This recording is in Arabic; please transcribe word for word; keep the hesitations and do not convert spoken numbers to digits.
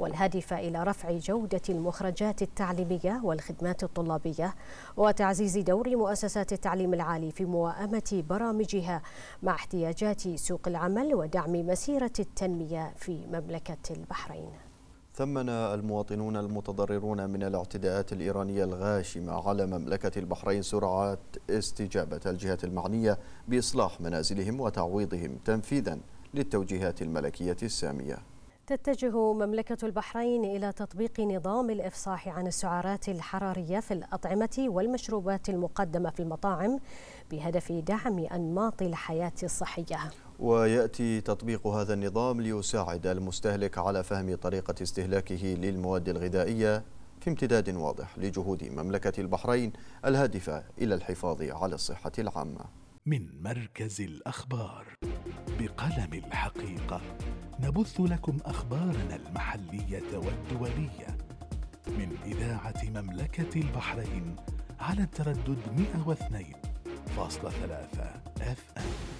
والهادفة إلى رفع جودة المخرجات التعليمية والخدمات الطلابية وتعزيز دور مؤسسات التعليم العالي في موائمة برامجها مع احتياجات سوق العمل ودعم مسيرة التنمية في مملكة البحرين. ثمن المواطنون المتضررون من الاعتداءات الإيرانية الغاشمة على مملكة البحرين سرعة استجابة الجهات المعنية بإصلاح منازلهم وتعويضهم تنفيذا للتوجيهات الملكية السامية. تتجه مملكة البحرين إلى تطبيق نظام الإفصاح عن السعرات الحرارية في الأطعمة والمشروبات المقدمة في المطاعم بهدف دعم أنماط الحياة الصحية. ويأتي تطبيق هذا النظام ليساعد المستهلك على فهم طريقة استهلاكه للمواد الغذائية في امتداد واضح لجهود مملكة البحرين الهادفة إلى الحفاظ على الصحة العامة. من مركز الأخبار بقلم الحقيقة نبث لكم أخبارنا المحلية والدولية من إذاعة مملكة البحرين على التردد مئة واثنين فاصلة ثلاثة إف إم.